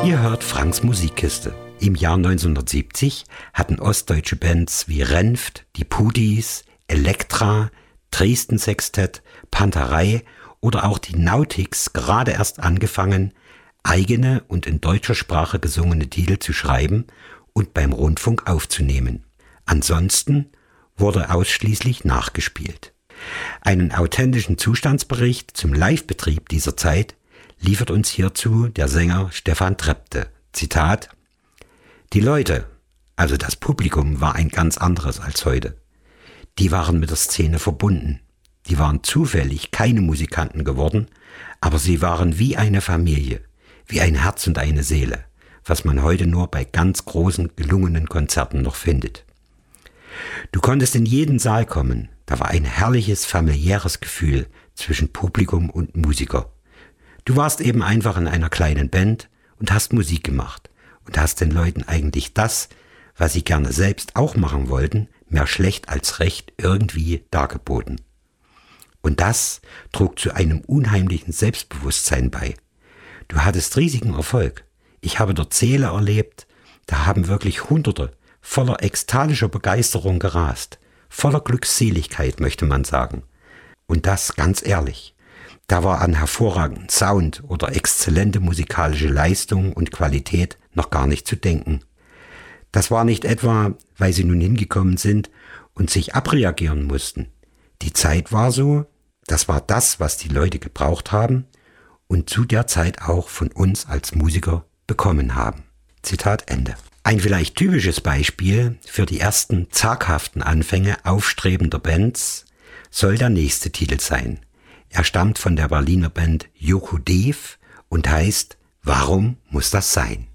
Ihr hört Franks Musikkiste. Im Jahr 1970 hatten ostdeutsche Bands wie Renft, die Pudis, Elektra, Dresden Sextett, Panterei oder auch die Nautics gerade erst angefangen, eigene und in deutscher Sprache gesungene Titel zu schreiben und beim Rundfunk aufzunehmen. Ansonsten wurde ausschließlich nachgespielt. Einen authentischen Zustandsbericht zum Livebetrieb dieser Zeit liefert uns hierzu der Sänger Stefan Trepte. Zitat: Die Leute, also das Publikum, war ein ganz anderes als heute. Die waren mit der Szene verbunden. Die waren zufällig keine Musikanten geworden, aber sie waren wie eine Familie, wie ein Herz und eine Seele, was man heute nur bei ganz großen, gelungenen Konzerten noch findet. Du konntest in jeden Saal kommen, da war ein herrliches, familiäres Gefühl zwischen Publikum und Musiker. Du warst eben einfach in einer kleinen Band und hast Musik gemacht und hast den Leuten eigentlich das, was sie gerne selbst auch machen wollten, mehr schlecht als recht irgendwie dargeboten. Und das trug zu einem unheimlichen Selbstbewusstsein bei. Du hattest riesigen Erfolg. Ich habe dort Säle erlebt, da haben wirklich Hunderte voller ekstatischer Begeisterung gerast, voller Glückseligkeit, möchte man sagen. Und das ganz ehrlich. Da war an hervorragenden Sound oder exzellente musikalische Leistung und Qualität noch gar nicht zu denken. Das war nicht etwa, weil sie nun hingekommen sind und sich abreagieren mussten. Die Zeit war so, das war das, was die Leute gebraucht haben und zu der Zeit auch von uns als Musiker bekommen haben. Zitat Ende. Ein vielleicht typisches Beispiel für die ersten zaghaften Anfänge aufstrebender Bands soll der nächste Titel sein. Er stammt von der Berliner Band Yoku Dev und heißt Warum muss das sein?